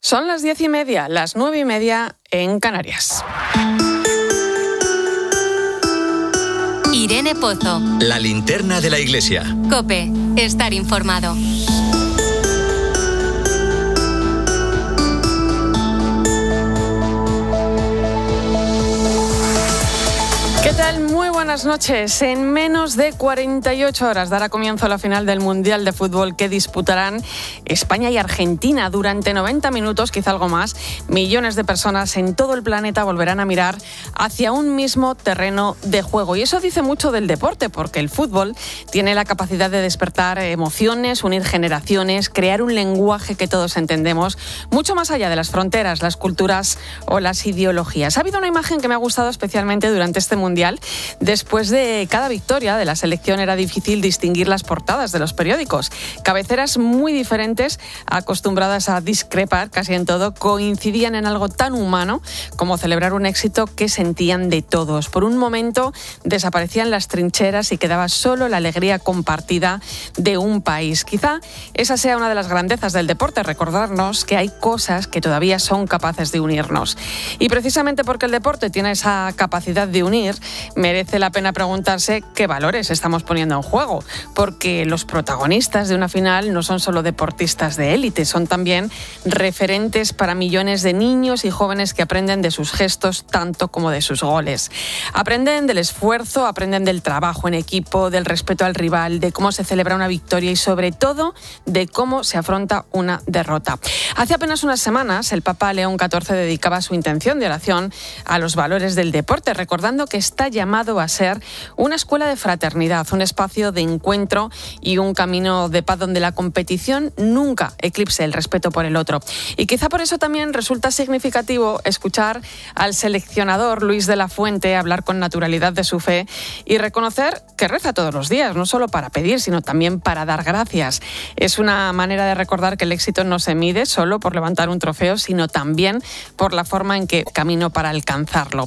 Son las 10:30, las 9:30 en Canarias. Irene Pozo. La linterna de la iglesia. COPE. Estar informado. ¿Qué tal? Muy buenas noches. En menos de 48 horas dará comienzo la final del Mundial de Fútbol que disputarán España y Argentina. Durante 90 minutos, quizá algo más, millones de personas en todo el planeta volverán a mirar hacia un mismo terreno de juego. Y eso dice mucho del deporte, porque el fútbol tiene la capacidad de despertar emociones, unir generaciones, crear un lenguaje que todos entendemos, mucho más allá de las fronteras, las culturas o las ideologías. Ha habido una imagen que me ha gustado especialmente durante este Mundial. Después de cada victoria de la selección era difícil distinguir las portadas de los periódicos. Cabeceras muy diferentes, acostumbradas a discrepar casi en todo, coincidían en algo tan humano como celebrar un éxito que sentían de todos. Por un momento desaparecían las trincheras y quedaba solo la alegría compartida de un país. Quizá esa sea una de las grandezas del deporte, recordarnos que hay cosas que todavía son capaces de unirnos. Y precisamente porque el deporte tiene esa capacidad de unir, merece la pena preguntarse qué valores estamos poniendo en juego, porque los protagonistas de una final no son solo deportistas de élite, son también referentes para millones de niños y jóvenes que aprenden de sus gestos tanto como de sus goles. Aprenden del esfuerzo, aprenden del trabajo en equipo, del respeto al rival, de cómo se celebra una victoria y sobre todo de cómo se afronta una derrota. Hace apenas unas semanas el Papa León XIV dedicaba su intención de oración a los valores del deporte, recordando que está llamado a ser una escuela de fraternidad, un espacio de encuentro y un camino de paz donde la competición nunca eclipse el respeto por el otro. Y quizá por eso también resulta significativo escuchar al seleccionador Luis de la Fuente hablar con naturalidad de su fe y reconocer que reza todos los días, no solo para pedir, sino también para dar gracias. Es una manera de recordar que el éxito no se mide solo por levantar un trofeo, sino también por la forma en que camino para alcanzarlo.